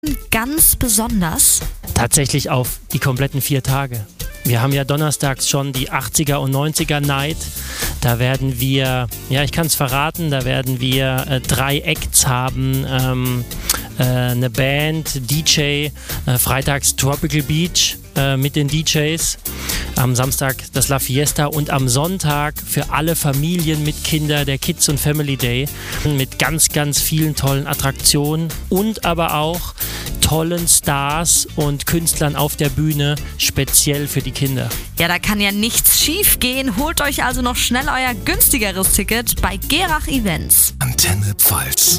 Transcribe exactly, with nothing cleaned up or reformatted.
ganz besonders? Tatsächlich auf die kompletten vier Tage. Wir haben ja donnerstags schon die achtziger und neunziger Night. Da werden wir, ja ich kann es verraten, da werden wir äh, drei Acts haben. Ähm, äh, eine Band, D J, äh, freitags Tropical Beach äh, mit den D Js. Am Samstag das La Fiesta und am Sonntag für alle Familien mit Kindern der Kids und Family Day mit ganz, ganz vielen tollen Attraktionen und aber auch tollen Stars und Künstlern auf der Bühne, speziell für die Kinder. Ja, da kann ja nichts schief gehen. Holt euch also noch schnell euer günstigeres Ticket bei Gerach Events. Antenne Pfalz.